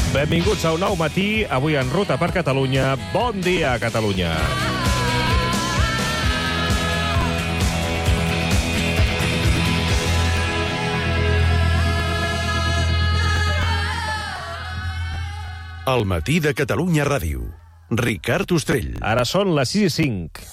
Benvinguts a un nou matí, avui en Ruta per Catalunya. Bon dia, Catalunya! El matí de Catalunya Ràdio. Ricard Ostrell. Ara són les 6:05.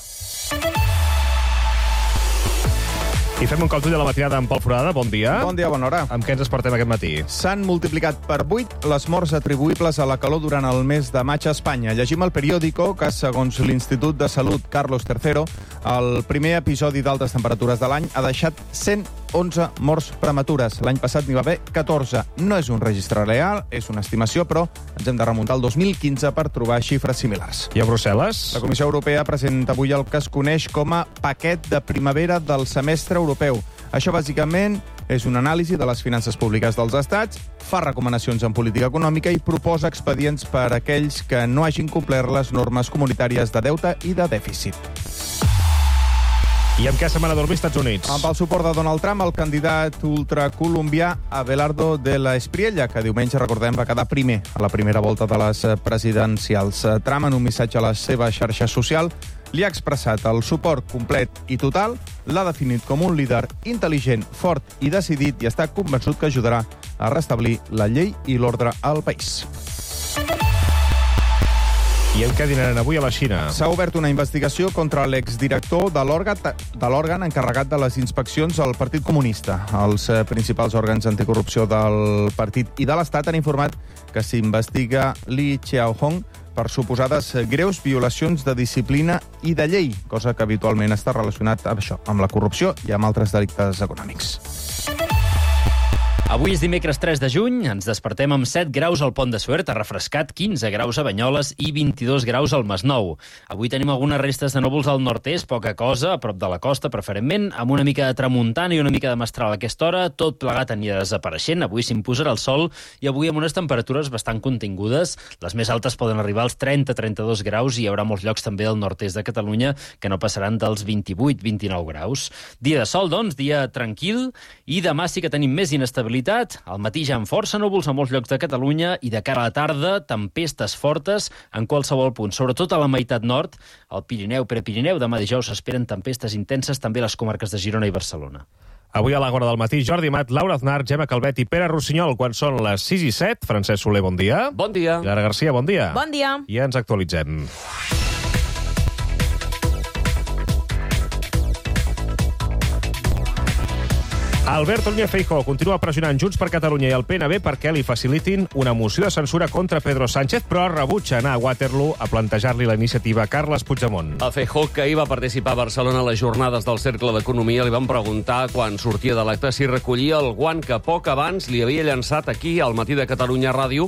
I fem un cop d'ull a la matinada amb Pol Forada. Bon dia. Bon dia, bona hora. Amb què ens despertem aquest matí? S'han multiplicat per 8 les morts atribuïbles a la calor durant el mes de maig a Espanya. Llegim al periòdico que, segons l'Institut de Salut Carlos III, el primer episodi d'altes temperatures de l'any ha deixat 111 morts prematures. L'any passat n'hi va haver 14. No és un registre real, és una estimació, però ens hem de remuntar al 2015 per trobar xifres similars. I a Brussel·les? La Comissió Europea presenta avui el que es coneix com a paquet de primavera del semestre europeu. Això, bàsicament, és una anàlisi de les finances públiques dels estats, fa recomanacions en política econòmica i proposa expedients per a aquells que no hagin complert les normes comunitàries de deute i de dèficit. I amb què se m'ha dormir als Estats Units? Amb el suport de Donald Trump, el candidat ultracolombià Abelardo de la Espriella, que diumenge, recordem, va quedar primer a la primera volta de les presidencials. Trump, en un missatge a la seva xarxa social, li ha expressat el suport complet i total, l'ha definit com un líder intel·ligent, fort i decidit i està convençut que ajudarà a restablir la llei i l'ordre al país. I en què dinaran avui a la Xina? S'ha obert una investigació contra l'exdirector de l'òrgan encarregat de les inspeccions al Partit Comunista. Els principals òrgans anticorrupció del partit i de l'Estat han informat que s'investiga Li Xiaohong per suposades greus violacions de disciplina i de llei, cosa que habitualment està relacionat amb això, amb la corrupció i amb altres delictes econòmics. Avui és dimecres 3 de juny, ens despertem amb 7 graus al Pont de Suert, ha refrescat 15 graus a Banyoles i 22 graus al Masnou. Avui tenim algunes restes de núvols al nord-est, poca cosa, a prop de la costa, preferentment, amb una mica de tramuntana i una mica de mestral a aquesta hora, tot plegat anirà desapareixent. Avui s'imposarà el sol i avui amb unes temperatures bastant contingudes. Les més altes poden arribar als 30-32 graus i hi haurà molts llocs també al nord-est de Catalunya que no passaran dels 28-29 graus. Dia de sol, doncs, dia tranquil, i demà sí que tenim més inestabilitat. Al matí ja amb força núvols a molts llocs de Catalunya i de cara a la tarda, tempestes fortes en qualsevol punt, sobretot a la meitat nord, al Pirineu, Prepirineu. Demà dijous s'esperen tempestes intenses també a les comarques de Girona i Barcelona. Avui a l'Àgora del matí, Jordi Mat, Laura Aznar, Gemma Calvet i Pere Rossinyol, quan són les 6:07. Francesc Soler, bon dia. Bon dia. Lara Garcia, bon dia. Bon dia. I ens actualitzem. Alberto Núñez Feijóo continua pressionant Junts per Catalunya i el PNB perquè li facilitin una moció de censura contra Pedro Sánchez, però rebutja anar a Waterloo a plantejar-li la iniciativa a Carles Puigdemont. A Feijóo, que ahir va participar a Barcelona a les jornades del Cercle d'Economia, li van preguntar, quan sortia de l'acte, si recollia el guant que poc abans li havia llançat aquí, al Matí de Catalunya Ràdio,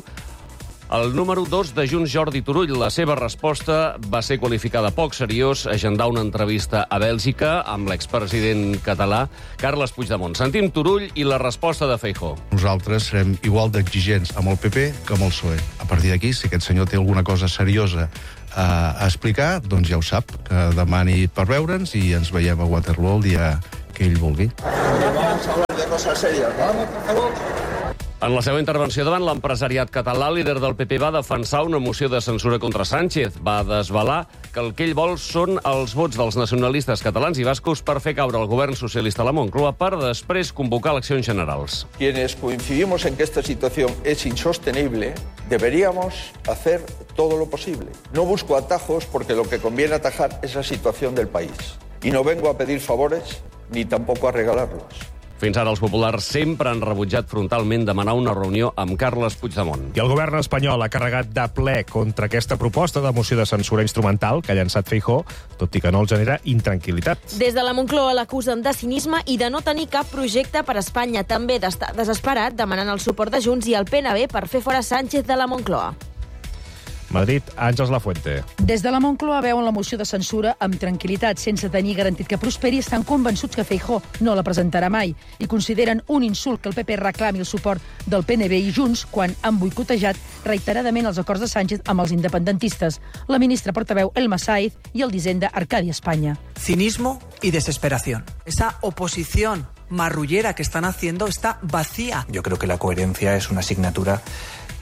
el número 2 de Junts, Jordi Turull. La seva resposta va ser qualificada poc seriós, agendar una entrevista a Bèlgica amb l'expresident català Carles Puigdemont. Sentim Turull i la resposta de Feijóo. Nosaltres serem igual d'exigents amb el PP que amb el PSOE. A partir d'aquí, si aquest senyor té alguna cosa seriosa a explicar, doncs ja ho sap, que demani per veure'ns i ens veiem a Waterloo el dia que ell vulgui. Vamos a hablar de cosas serias, ¿no? Por favor. En la seva intervenció davant l'empresariat català, el líder del PP va defensar una moció de censura contra Sánchez. Va desvelar que el que ell vol són els vots dels nacionalistes catalans i bascos per fer caure el govern socialista a la Moncloa per després convocar eleccions generals. Quienes coincidimos en que esta situación es insostenible, deberíamos hacer todo lo posible. No busco atajos porque lo que conviene atajar es la situación del país. Y no vengo a pedir favores ni tampoco a regalarlos. Fins ara els populars sempre han rebutjat frontalment demanar una reunió amb Carles Puigdemont. I el govern espanyol ha carregat de ple contra aquesta proposta de moció de censura instrumental que ha llançat Feijóo, tot i que no els genera intranquil·litat. Des de la Moncloa l'acusen de cinisme i de no tenir cap projecte per a Espanya. També d'estar desesperat demanant el suport de Junts i el PNB per fer fora Sánchez de la Moncloa. Madrid, Àngels Lafuente. Des de la Moncloa veuen la moció de censura amb tranquil·litat, sense tenir garantit que prosperi. Estan convençuts que Feijóo no la presentarà mai i consideren un insult que el PP reclami el suport del PNB i Junts quan han boicotejat reiteradament els acords de Sánchez amb els independentistes. La ministra portaveu Elma Sáiz i el d'Hisenda Arcadi Espanya. Cinismo y desesperación. Esa oposición marrullera que están haciendo está vacía. Yo creo que la coherencia es una asignatura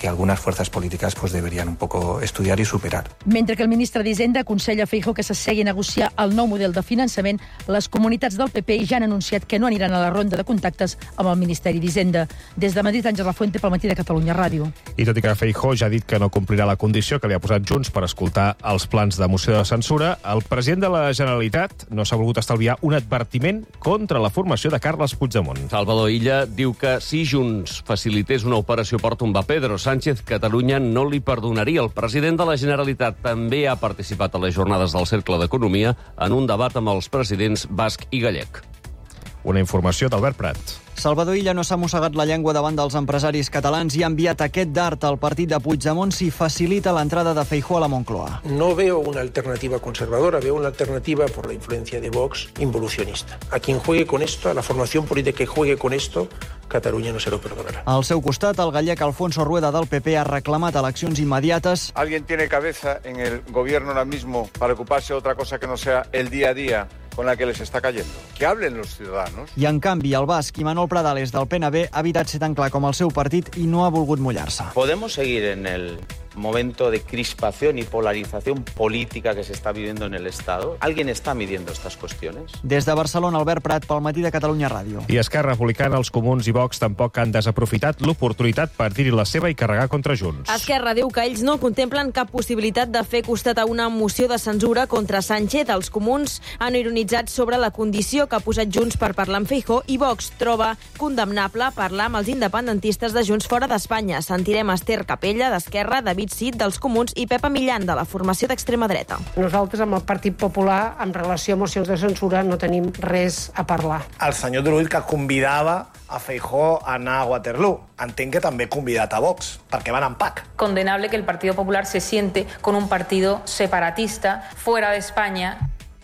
que algunas fuerzas políticas pues deberían un poco estudiar y superar. Mentre que el ministre d'Hisenda aconsella a Feijóo que s'assegui a negociar el nou model de finançament, les comunitats del PP ja han anunciat que no aniran a la ronda de contactes amb el Ministeri d'Hisenda. Des de Madrid, Àngel Lafuente, pel Matí de Catalunya Ràdio. I tot i que Feijóo ja ha dit que no complirà la condició que li ha posat Junts per escoltar els plans de moció de censura, el president de la Generalitat no s'ha volgut estalviar un advertiment contra la formació de Carles Puigdemont. Salvador Illa diu que si Junts facilités una operació per tombar Pedro Sánchez, Catalunya no li perdonaria. El president de la Generalitat també ha participat a les jornades del Cercle d'Economia en un debat amb els presidents basc i gallec. Una informació d'Albert Prat. Salvador Illa no s'ha mossegat la llengua davant dels empresaris catalans i ha enviat aquest dart al partit de Puigdemont si facilita l'entrada de Feijóo a la Moncloa. No veo una alternativa conservadora, veo una alternativa por la influencia de Vox involucionista. A quien juegue con esto, a la formación política que juegue con esto, Catalunya no se lo perdonará. Al seu costat, el gallec Alfonso Rueda del PP ha reclamat eleccions immediates. ¿Alguien tiene cabeza en el gobierno ahora mismo para ocuparse de otra cosa que no sea el día a día con la que les está cayendo? Que hablen los ciudadanos. I, en canvi, el basc Imanol Pradales del PNB ha evitat ser tan clar com el seu partit i no ha volgut mullar-se. ¿Podemos seguir en el momento de crispación y polarización política que se está viviendo en el Estado? ¿Alguien está midiendo estas cuestiones? Des de Barcelona, Albert Prat, pel Matí de Catalunya Ràdio. I Esquerra Republicana, els Comuns i Vox tampoc han desaprofitat l'oportunitat per dir-hi la seva i carregar contra Junts. Esquerra diu que ells no contemplen cap possibilitat de fer costat a una moció de censura contra Sánchez. Els Comuns han ironitzat sobre la condició que ha posat Junts per parlar amb Feijóo i Vox troba condemnable parlar amb els independentistes de Junts fora d'Espanya. Sentirem Esther Capella, d'Esquerra, David Cid, dels Comuns, i Pepa Millan, de la formació d'extrema dreta. Nosaltres, amb el Partit Popular, en relació a mocions de censura, no tenim res a parlar. El senyor Turull, que convidava a Feijóo a anar a Waterloo. Entenc que també ha convidat a Vox, perquè van en pack. Condenable que el Partido Popular se siente con un partido separatista fuera de España.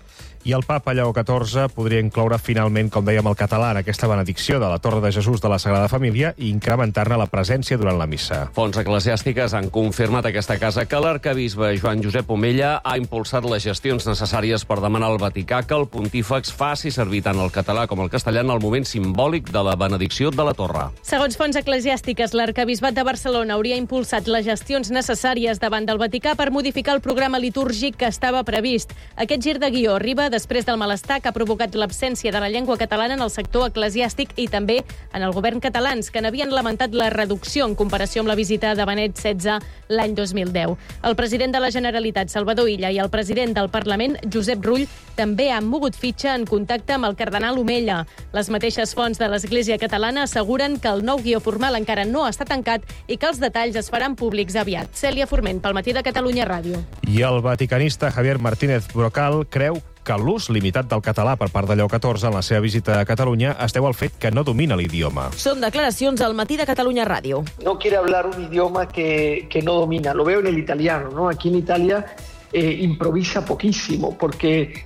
I el papa Lleó XIV podria incloure finalment, com dèiem, el català en aquesta benedicció de la Torre de Jesús de la Sagrada Família i incrementar-ne la presència durant la missa. Fonts eclesiàstiques han confirmat a aquesta casa que l'arcabisbe Joan Josep Omella ha impulsat les gestions necessàries per demanar al Vaticà que el pontífex faci servir tant el català com el castellà en el moment simbòlic de la benedicció de la Torre. Segons fonts eclesiàstiques, l'arcabisbat de Barcelona hauria impulsat les gestions necessàries davant del Vaticà per modificar el programa litúrgic que estava previst. Aquest gir de guió arriba després del malestar que ha provocat l'absència de la llengua catalana en el sector eclesiàstic i també en el govern catalans, que n'havien lamentat la reducció en comparació amb la visita de Benet XVI l'any 2010. El president de la Generalitat, Salvador Illa, i el president del Parlament, Josep Rull, també han mogut fitxa en contacte amb el cardenal Omella. Les mateixes fonts de l'Església catalana asseguren que el nou guió formal encara no està tancat i que els detalls es faran públics aviat. Cèlia Forment, pel Matí de Catalunya Ràdio. I el vaticanista Javier Martínez Brocal creu que l'ús limitat del català per part de Lleó XIV en la seva visita a Catalunya es deu al fet que no domina l'idioma. Són declaracions al Matí de Catalunya Ràdio. No quiere hablar un idioma que no domina. Lo veo en el italiano, ¿no? Aquí en Italia improvisa poquísimo porque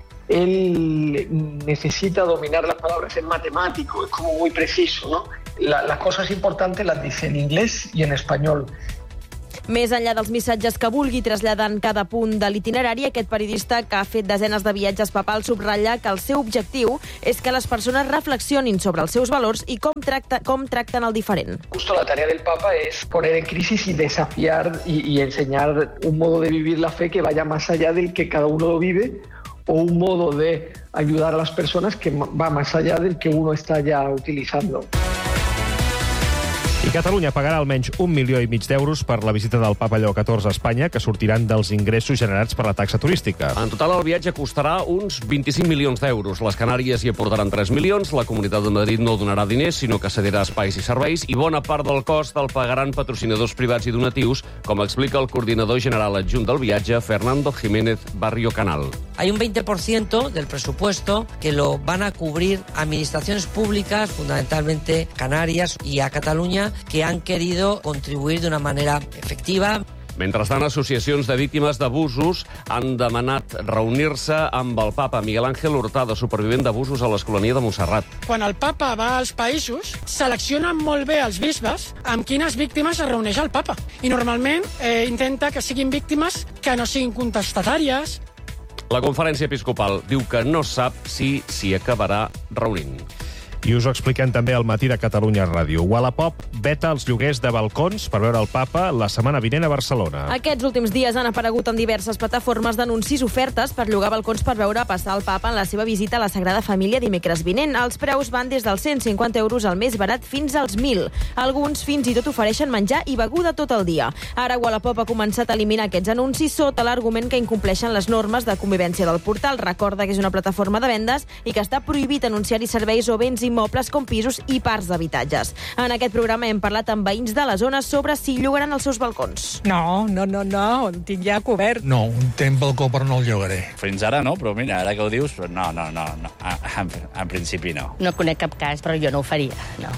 él necesita dominar las palabras en matemático, es como muy preciso, ¿no? Las cosas importantes las dice en inglés y en español. Més enllà dels missatges que vulgui traslladar en cada punt de l'itinerari, aquest periodista que ha fet desenes de viatges papals subratlla que el seu objectiu és que les persones reflexionin sobre els seus valors i com tracten el diferent. Justo la tarea del Papa es poner en crisis y desafiar y enseñar un modo de vivir la fe que vaya más allá del que cada uno lo vive, o un modo de ayudar a las personas que va más allá del que uno está ya utilizando. I Catalunya pagarà almenys 1,5 milions d'euros per la visita del papa Lleó XIV a Espanya, que sortiran dels ingressos generats per la taxa turística. En total, el viatge costarà uns 25 milions d'euros. Les Canàries hi aportaran 3 milions, la Comunitat de Madrid no donarà diners, sinó que cedirà espais i serveis, i bona part del cost el pagaran patrocinadors privats i donatius, com explica el coordinador general adjunt del viatge, Fernando Jiménez Barrio Canal. Hay un 20% del presupuesto que lo van a cubrir administraciones públicas, fundamentalmente Canarias y a Cataluña, que han querido contribuir de una manera efectiva. Mentrestant, associacions de víctimes d'abusos han demanat reunir-se amb el papa Miguel Ángel Hurtado, supervivent d'abusos a l'Escolania de Montserrat. Quan el papa va als països, seleccionen molt bé els bisbes amb quines víctimes es reuneix el papa. I normalment intenta que siguin víctimes que no siguin contestatàries. La Conferència Episcopal diu que no sap si s'hi acabarà reunint. I us ho expliquem també al Matí de Catalunya Ràdio. Wallapop veta els lloguers de balcons per veure el papa la setmana vinent a Barcelona. Aquests últims dies han aparegut en diverses plataformes d'anuncis ofertes per llogar balcons per veure passar el papa en la seva visita a la Sagrada Família dimecres vinent. Els preus van des dels 150 euros al més barat fins als 1.000. Alguns fins i tot ofereixen menjar i beguda tot el dia. Ara Wallapop ha començat a eliminar aquests anuncis sota l'argument que incompleixen les normes de convivència del portal. Recorda que és una plataforma de vendes i que està prohibit anunciar-hi serveis o béns immobles com pisos i parcs d'habitatges. En aquest programa hem parlat amb veïns de la zona sobre si llogaran els seus balcons. No, en tinc ja cobert. No, un temps balcó però no el llogaré. Fins ara no, però mira, ara que ho dius, no. En principi no. No conec cap cas, però jo no ho faria, no.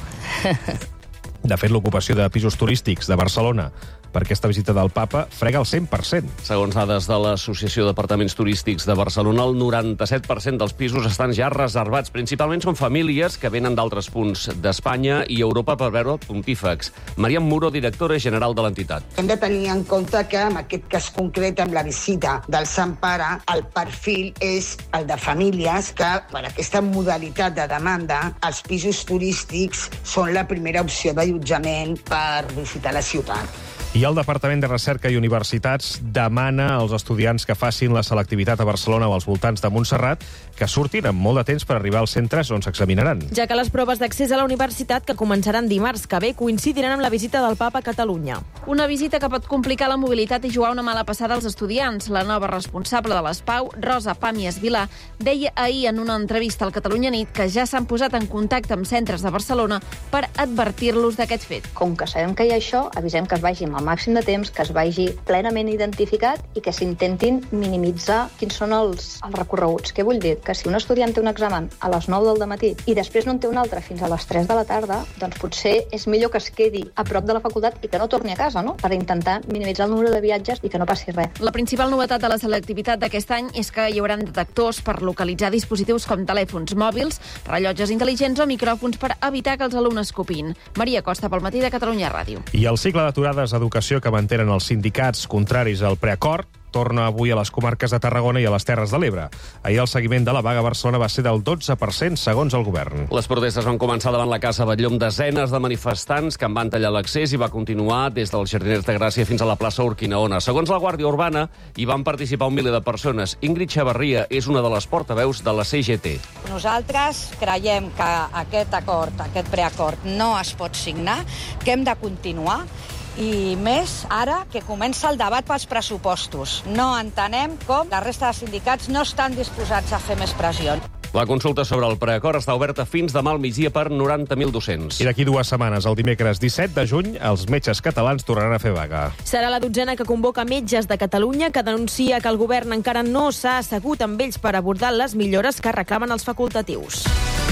De fet, l'ocupació de pisos turístics de Barcelona per aquesta visita del papa frega el 100%. Segons dades de l'Associació d'Apartaments Turístics de Barcelona, el 97% dels pisos estan ja reservats. Principalment són famílies que venen d'altres punts d'Espanya i Europa per veure el pontífex. Maria Muro, directora general de l'entitat. Hem de tenir en compte que en aquest cas concret, amb la visita del Sant Pare, el perfil és el de famílies que, per aquesta modalitat de demanda, els pisos turístics són la primera opció d'allotjament per visitar la ciutat. I el Departament de Recerca i Universitats demana als estudiants que facin la selectivitat a Barcelona o als voltants de Montserrat que surtin amb molt de temps per arribar als centres on s'examinaran. Ja que les proves d'accés a la universitat, que començaran dimarts que ve, coincidiran amb la visita del papa a Catalunya. Una visita que pot complicar la mobilitat i jugar una mala passada als estudiants. La nova responsable de l'ESPAU, Rosa Pàmies Vilà, deia ahir en una entrevista al Catalunya Nit que ja s'han posat en contacte amb centres de Barcelona per advertir-los d'aquest fet. Com que sabem que hi ha això, avisem que es vagi amb el màxim de temps, que es vagi plenament identificat i que s'intentin minimitzar quins són els recorreguts. Què vull dir? Que si un estudiant té un examen a les 9 del matí i després no en té un altre fins a les 3 de la tarda, doncs potser és millor que es quedi a prop de la facultat i que no torni a casa, no? Per intentar minimitzar el número de viatges i que no passi res. La principal novetat de la selectivitat d'aquest any és que hi haurà detectors per localitzar dispositius com telèfons mòbils, rellotges intel·ligents o micròfons per evitar que els alumnes copin. Maria Costa, pel Matí de Catalunya Ràdio. I el cicle d'aturades d'educació que mantenen els sindicats contraris al preacord torna avui a les comarques de Tarragona i a les Terres de l'Ebre. Ahir el seguiment de la vaga a Barcelona va ser del 12%, segons el govern. Les protestes van començar davant la Casa Batlló amb desenes de manifestants que en van tallar l'accés i va continuar des dels Jardiners de Gràcia fins a la plaça Urquinaona. Segons la Guàrdia Urbana, hi van participar 1 miler de persones. Ingrid Xavarria és una de les portaveus de la CGT. Nosaltres creiem que aquest acord, aquest preacord, no es pot signar, que hem de continuar, i més ara que comença el debat pels pressupostos. No entenem com la resta de sindicats no estan disposats a fer més pressió. La consulta sobre el preacord està oberta fins demà al migdia per 90.000 docents. I d'aquí 2 setmanes, el dimecres 17 de juny, els metges catalans tornaran a fer vaga. Serà la 12a que convoca Metges de Catalunya, que denuncia que el govern encara no s'ha assegut amb ells per abordar les millores que reclamen els facultatius.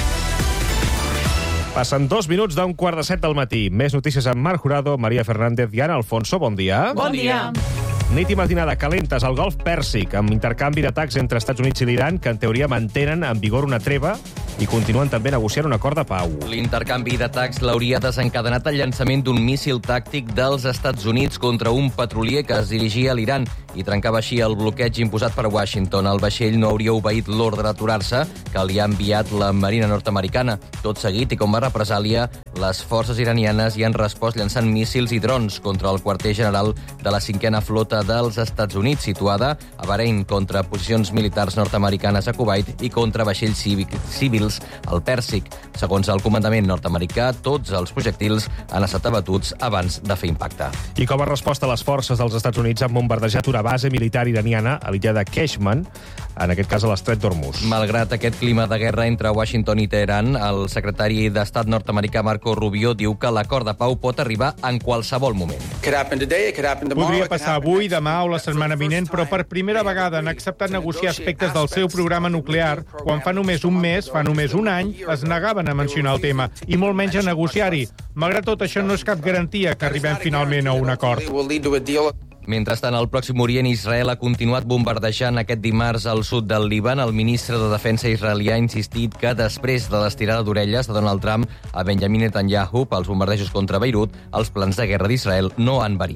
Passen 2 minuts d'un 6:45 del matí. Més notícies amb Marc Jurado, Maria Fernández i Ana Alfonso. Bon dia. Bon dia. Nit i matinada calentes al Golf Pèrsic, amb intercanvi d'atacs entre Estats Units i l'Iran, que en teoria mantenen en vigor una treva i continuen també negociant un acord de pau. L'intercanvi d'atacs l'hauria desencadenat el llançament d'un míssil tàctic dels Estats Units contra un petrolier que es dirigia a l'Iran i trencava així el bloqueig imposat per Washington. El vaixell no hauria obeït l'ordre d'aturar-se que li ha enviat la Marina nord-americana. Tot seguit, i com a represàlia, les forces iranianes hi han respost llançant míssils i drons contra el quarter general de la 5a flota dels Estats Units, situada a Bahrein, contra posicions militars nord-americanes a Kuwait i contra vaixells civils al Pèrsic. Segons el comandament nord-americà, tots els projectils han estat abatuts abans de fer impacte. I com a resposta, les forces dels Estats Units han bombardejat una base militar iraniana a l'illa de Keshman, en aquest cas a l'estret d'Hormuz. Malgrat aquest clima de guerra entre Washington i Teheran, el secretari d'Estat nord-americà Marco Rubio diu que l'acord de pau pot arribar en qualsevol moment. Podria passar avui, demà o la setmana vinent, però per primera vegada han acceptat negociar aspectes del seu programa nuclear, quan fa només un mes, fa només un any, es negaven a mencionar el tema, i molt menys a negociar-hi. Malgrat tot, això no és cap garantia que arribem finalment a un acord. Mentrestant, al Pròxim Orient, Israel ha continuat bombardejant aquest dimarts al sud del Líban. El ministre de Defensa israelià ha insistit que després de l'estirada d'orelles de Donald Trump a Benjamin Netanyahu pels bombardejos contra Beirut, els plans de guerra d'Israel no han variat.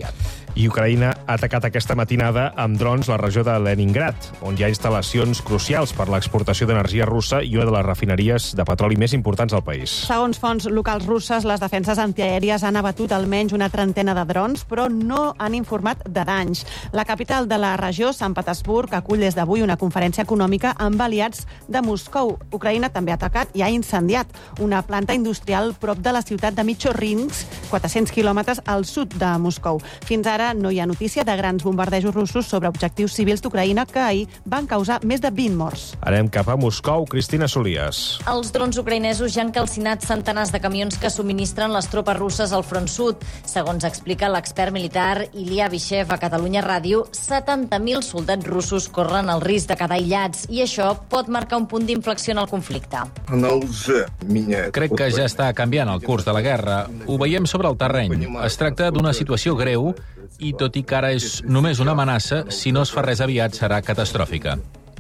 I Ucraïna ha atacat aquesta matinada amb drons la regió de Leningrad, on hi ha instal·lacions crucials per l'exportació d'energia russa i una de les refineries de petroli més importants del país. Segons fonts locals russes, les defenses antiaèries han abatut almenys una trentena de drons, però no han informat de danys. La capital de la regió, Sant Petersburg, acull des d'avui una conferència econòmica amb aliats de Moscou. Ucraïna també ha atacat i ha incendiat una planta industrial prop de la ciutat de Michorrinsk, 400 quilòmetres al sud de Moscou. Fins ara no hi ha notícia de grans bombardejos russos sobre objectius civils d'Ucraïna que ahir van causar més de 20 morts. Anem cap a Moscou. Cristina Solias. Els drons ucraïnesos ja han calcinat centenars de camions que subministren les tropes russes al front sud. Segons explica l'expert militar Ilya Vishev a Catalunya Ràdio, 70.000 soldats russos corren el risc de quedar aïllats i això pot marcar un punt d'inflexió en el conflicte. Crec que ja està canviant el curs de la guerra. Ho veiem sobre el terreny. Es tracta d'una situació greu i, tot i que ara és només una amenaça, si no es fa res aviat serà catastròfica.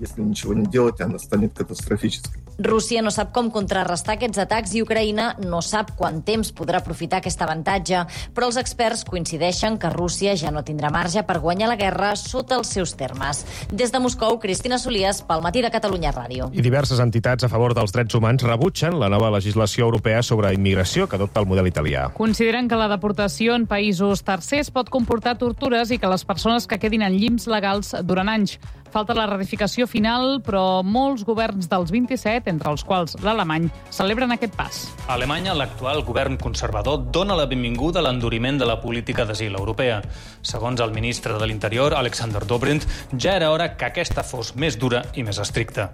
Rússia no sap com contrarrestar aquests atacs i Ucraïna no sap quant temps podrà aprofitar aquest avantatge, però els experts coincideixen que Rússia ja no tindrà marge per guanyar la guerra sota els seus termes. Des de Moscou, Cristina Solias, pel Matí de Catalunya Ràdio. I diverses entitats a favor dels drets humans rebutgen la nova legislació europea sobre immigració que adopta el model italià. Consideren que la deportació en països tercers pot comportar tortures i que les persones que quedin en llimbs legals durant anys. Falta la ratificació final, però molts governs dels 27, entre els quals l'alemany, celebren aquest pas. A Alemanya, l'actual govern conservador dona la benvinguda a l'enduriment de la política d'asil europea. Segons el ministre de l'Interior, Alexander Dobrindt, ja era hora que aquesta fos més dura i més estricta.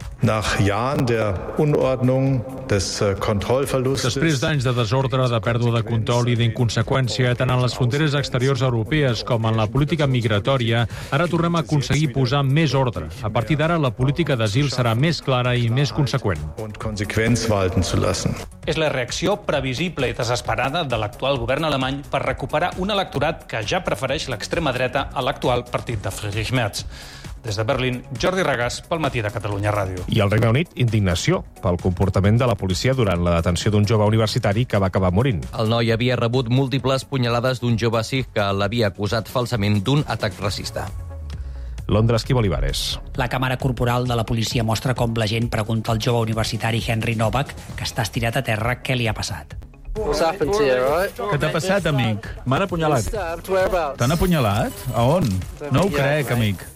Després d'anys de desordre, de pèrdua de control i d'inconseqüència tant en les fronteres exteriors europees com en la política migratòria, ara tornem a aconseguir posar més ordre. A partir d'ara, la política d'asil serà més clara i més conseqüent. És la reacció previsible i desesperada de l'actual govern alemany per recuperar un electorat que ja prefereix l'extrema dreta a l'actual partit de Friedrich Merz. Des de Berlín, Jordi Regàs, pel Matí de Catalunya Ràdio. I al Regne Unit, indignació pel comportament de la policia durant la detenció d'un jove universitari que va acabar morint. El noi havia rebut múltiples punyalades d'un jove sikh que l'havia acusat falsament d'un atac racista. Londres, Quim Olivares. La càmera corporal de la policia mostra com la gent pregunta al jove universitari Henry Novak, que està estirat a terra, què li ha passat. Què t'ha passat, amic? M'han apunyalat. T'han apunyalat? A on? No ho crec, amic.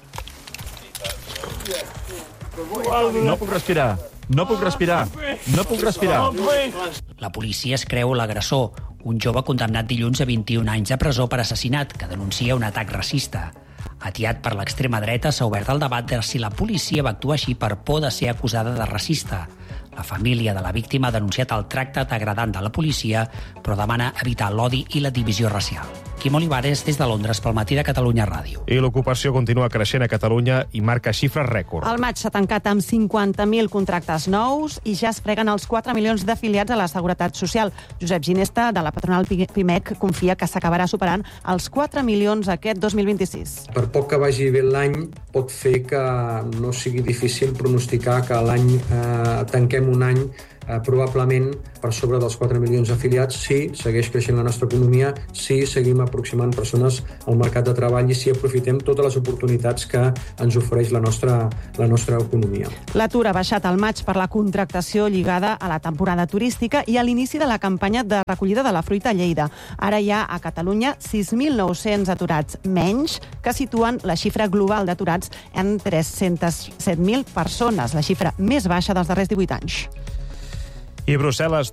No puc respirar. No puc respirar. No puc respirar. La policia es creu l'agressor, un jove condemnat dilluns a 21 anys de presó per assassinat, que denuncia un atac racista. Atiat per l'extrema dreta, s'ha obert el debat de si la policia va actuar així per por de ser acusada de racista. La família de la víctima ha denunciat el tracte degradant de la policia, però demana evitar l'odi i la divisió racial. Quim Olivares, des de Londres, pel Matí de Catalunya Ràdio. I l'ocupació continua creixent a Catalunya i marca xifres rècord. El maig s'ha tancat amb 50.000 contractes nous i ja es freguen els 4 milions d'afiliats a la Seguretat Social. Josep Ginesta, de la patronal Pimec, confia que s'acabarà superant els 4 milions aquest 2026. Per poc que vagi bé l'any, pot fer que no sigui difícil pronosticar que l'any tanquem un any probablement per sobre dels 4 milions d'afiliats, si segueix creixent la nostra economia, si seguim aproximant persones al mercat de treball i si aprofitem totes les oportunitats que ens ofereix la nostra economia. L'atur ha baixat al maig per la contractació lligada a la temporada turística i a l'inici de la campanya de recollida de la fruita a Lleida. Ara hi ha a Catalunya 6.900 aturats menys, que situen la xifra global d'aturats en 307.000 persones, la xifra més baixa dels darrers 18 anys. I Brussel·les